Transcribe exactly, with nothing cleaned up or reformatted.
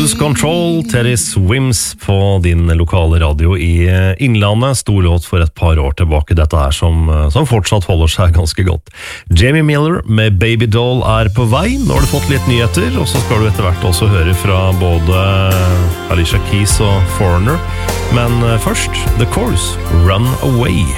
Lose Control, Terry Swims på din lokale radio i Innlandet. Stor låt for et par år tilbake, dette her som, som fortsatt holder seg ganske godt. Jamie Miller med Baby Doll er på vei. Nå har du fått litt nyheter, og så skal du etter hvert også høre fra både Alicia Keys og Foreigner. Men først, The Course, Run Away.